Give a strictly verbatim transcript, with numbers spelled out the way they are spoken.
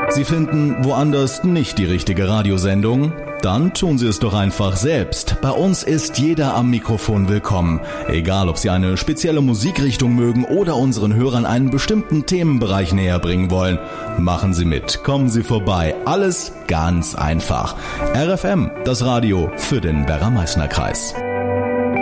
Sie finden woanders nicht die richtige Radiosendung? Dann tun Sie es doch einfach selbst. Bei uns ist jeder am Mikrofon willkommen. Egal, ob Sie eine spezielle Musikrichtung mögen oder unseren Hörern einen bestimmten Themenbereich näher bringen wollen. Machen Sie mit, kommen Sie vorbei. Alles ganz einfach. R F M, das Radio für den Werra-Meißner-Kreis.